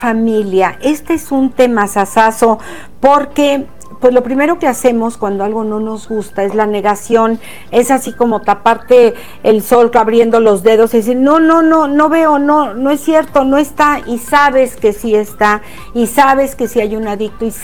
Familia, este es un tema sasazo porque pues lo primero que hacemos cuando algo no nos gusta es la negación, es así como taparte el sol abriendo los dedos y decir no veo, no es cierto, no está, y sabes que sí está, y sabes que sí hay un adicto, y